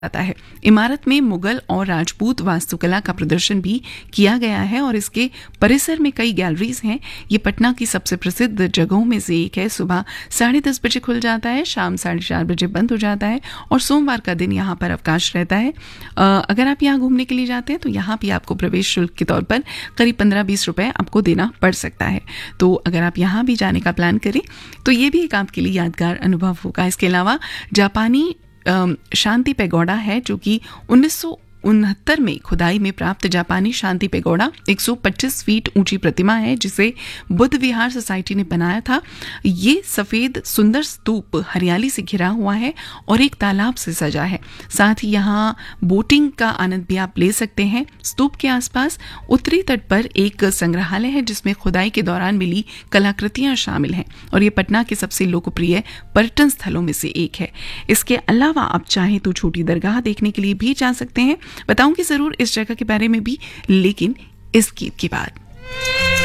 जाता है। इमारत में मुगल और राजपूत वास्तुकला का प्रदर्शन भी किया गया है और इसके परिसर में कई गैलरीज हैं। ये पटना की सबसे प्रसिद्ध जगहों में से एक है। सुबह 10:30 बजे खुल जाता है, शाम 4:30 बजे बंद हो जाता है और सोमवार का दिन यहाँ पर अवकाश रहता है। अगर आप यहाँ घूमने के लिए जाते हैं तो यहाँ भी आपको प्रवेश शुल्क के तौर पर करीब 15-20 रुपए आपको देना पड़ सकता है। तो अगर आप यहाँ भी जाने का प्लान करें तो ये भी एक आपके लिए यादगार अनुभव होगा। इसके अलावा जापानी शांति पैगोडा है, जो कि 1969 में खुदाई में प्राप्त जापानी शांति पैगोडा 125 फीट ऊंची प्रतिमा है, जिसे बुद्ध विहार सोसाइटी ने बनाया था। ये सफेद सुंदर स्तूप हरियाली से घिरा हुआ है और एक तालाब से सजा है। साथ ही यहाँ बोटिंग का आनंद भी आप ले सकते हैं। स्तूप के आसपास उत्तरी तट पर एक संग्रहालय है, जिसमें खुदाई के दौरान मिली कलाकृतियां शामिल हैं और ये पटना के सबसे लोकप्रिय पर्यटन स्थलों में से एक है। इसके अलावा आप चाहें तो छोटी दरगाह देखने के लिए भी जा सकते हैं। बताऊंगी जरूर इस जगह के बारे में भी, लेकिन इस गीत के बाद।